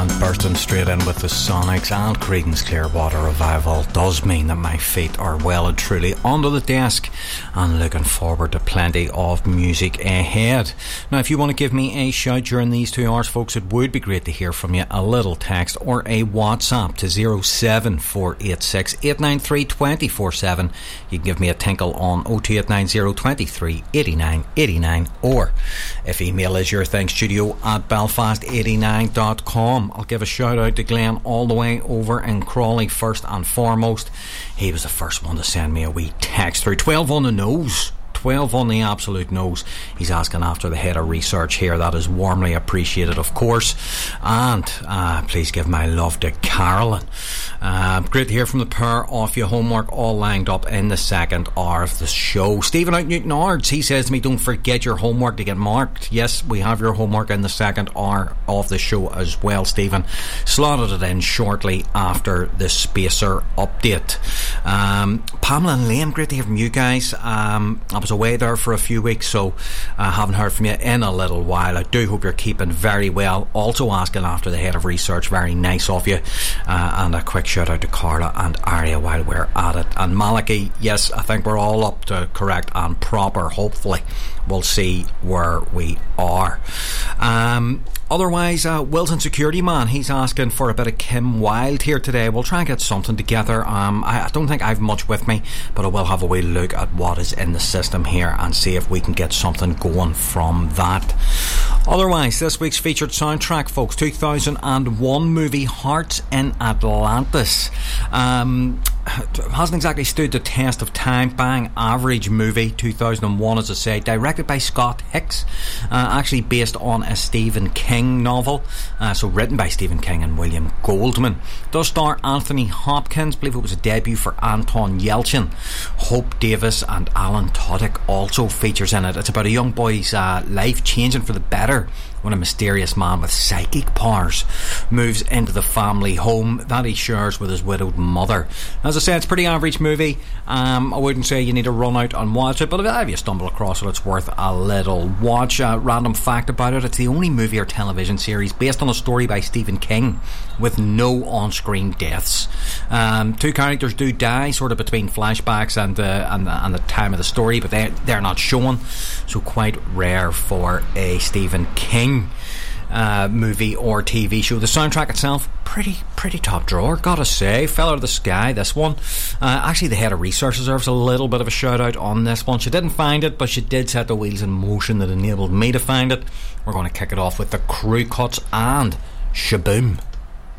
Bursting straight in with the Sonics and Creedence Clearwater Revival does mean that my feet are well and truly under the desk and looking forward to plenty of music ahead. Now, if you want to give me a shout during these 2 hours, folks, it would be great to hear from you. A little text or a WhatsApp to 07486 893 247. You can give me a tinkle on 02890 23 89 89, or if email is your thing, studio@belfast89.com. I'll give a shout out to Glenn all the way over in Crawley first and foremost. He was the first one to send me a wee text through. 12 on the nose. 12 on the absolute nose. He's asking after the head of research here. That is warmly appreciated, of course. And please give my love to Carolyn. Great to hear from the pair of you. Homework all lined up in the second hour of the show. Stephen out Newton Ards, he says to me, don't forget your homework to get marked. Yes, we have your homework in the second hour of the show as well, Stephen. Slotted it in shortly after the Spacer update. Pamela and Liam, great to hear from you guys. I was away there for a few weeks, so I haven't heard from you in a little while. I do hope you're keeping very well. Also asking after the head of research, very nice of you. And a quick shout out to Carla and Aria while we're at it. And Malachy, yes, I think we're all up to correct and proper. Hopefully we'll see where we are. Otherwise, Wilson Security Man, he's asking for a bit of Kim Wilde here today. We'll try and get something together. I don't think I've much with me, but I will have a wee look at what is in the system here and see if we can get something going from that. Otherwise, this week's featured soundtrack, folks, 2001 movie Hearts in Atlantis. Hasn't exactly stood the test of time. Bang average movie. 2001, as I say, directed by Scott Hicks, actually based on a Stephen King novel, so written by Stephen King and William Goldman. Does star Anthony Hopkins. I believe it was a debut for Anton Yelchin. Hope Davis and Alan Tudyk also features in it. It's about a young boy's life changing for the better when a mysterious man with psychic powers moves into the family home that he shares with his widowed mother. As I say, it's a pretty average movie. I wouldn't say you need to run out and watch it, but if you stumble across it, it's worth a little watch. Random fact about it, it's the only movie or television series based on a story by Stephen King with no on-screen deaths. 2 characters do die sort of between flashbacks and the time of the story, but they're not shown, so quite rare for a Stephen King movie or TV show. The soundtrack itself, pretty top drawer, gotta say. Fell out of the sky, this one. Actually, the head of research deserves a little bit of a shout out on this one. She didn't find it, but she did set the wheels in motion that enabled me to find it. We're going to kick it off with the Crew Cuts and Shaboom.